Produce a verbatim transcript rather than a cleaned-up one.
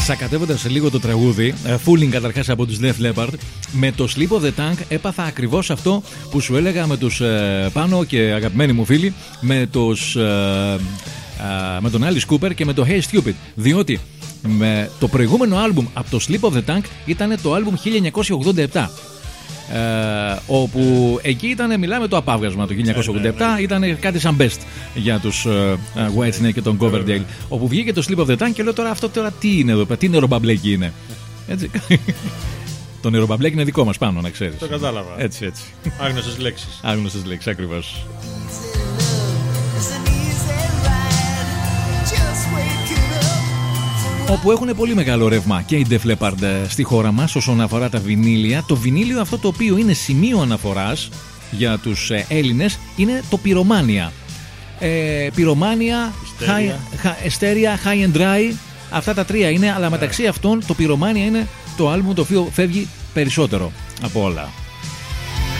Σακατεύοντας λίγο το τραγούδι, Fooling καταρχάς από τους Def Leppard, με το Sleep of the Tank έπαθα ακριβώς αυτό που σου έλεγα με τους ε, Πάνο και αγαπημένοι μου φίλοι, με, τους, ε, ε, με τον Alice Cooper και με το Hey Stupid. Διότι με το προηγούμενο άλμπουμ από το Sleep of the Tank ήταν το άλμπουμ χίλια εννιακόσια ογδόντα επτά. Ε, όπου εκεί ήταν, μιλάμε το απάβγασμα το χίλια εννιακόσια ογδόντα επτά, ήταν κάτι σαν best για τους uh, Whitesnake και τον Coverdale, όπου βγήκε το Sleep of the Tank και λέω τώρα αυτό τώρα τι είναι εδώ, τι νερομπαμπλέκι είναι. Έτσι. Το νερομπαμπλέκι είναι δικό μας Πάνω, να ξέρεις. Το κατάλαβα. Έτσι, έτσι. Άγνωστες λέξεις. Άγνωστες λέξεις, ακριβώς. Όπου έχουν πολύ μεγάλο ρεύμα και οι Def Leppard στη χώρα μας όσον αφορά τα βινίλια. Το βινίλιο αυτό το οποίο είναι σημείο αναφοράς για τους Έλληνες είναι το Πυρομάνια. Ε, Πυρομάνια, Εστέρια, High and Dry. Αυτά τα τρία είναι, αλλά μεταξύ αυτών το Πυρομάνια είναι το άλμπουμ το οποίο φεύγει περισσότερο από όλα.